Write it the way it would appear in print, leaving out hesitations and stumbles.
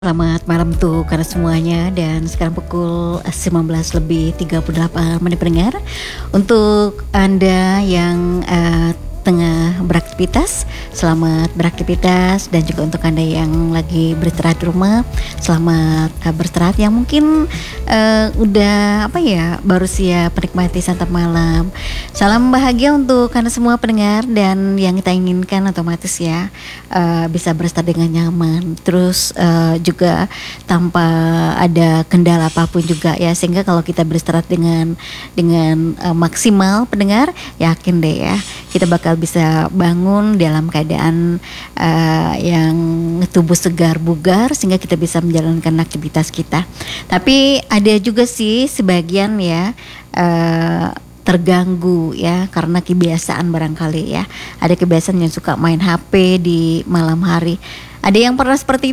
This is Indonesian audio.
Selamat malam tuh karena semuanya dan sekarang pukul 19:38 pendengar. Untuk Anda yang tengah beraktivitas, selamat beraktivitas, dan juga untuk Anda yang lagi beristirahat di rumah, selamat beristirahat. Yang mungkin udah baru siap menikmati santap malam. Salam bahagia untuk Anda semua pendengar, dan yang kita inginkan otomatis ya bisa beristirahat dengan nyaman, terus juga tanpa ada kendala apapun juga ya, sehingga kalau kita beristirahat dengan maksimal pendengar, yakin deh ya kita bakal bisa bangun dalam keadaan yang tubuh segar bugar, sehingga kita bisa menjalankan aktivitas kita. Tapi ada juga sih sebagian ya terganggu ya karena kebiasaan barangkali ya. Ada kebiasaan yang suka main HP di malam hari. Ada yang pernah seperti